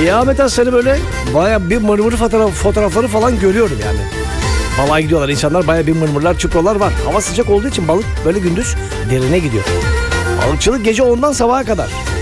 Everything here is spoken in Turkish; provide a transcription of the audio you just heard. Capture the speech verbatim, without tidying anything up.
Ya Ahmet Han seni böyle baya bir mırmır fotoğraf, fotoğrafları falan görüyorum yani. Balığa gidiyorlar insanlar, baya bir mırmırlar, çupralar var. Hava sıcak olduğu için balık böyle gündüz derine gidiyor. Balıkçılık gece ondan sabaha kadar.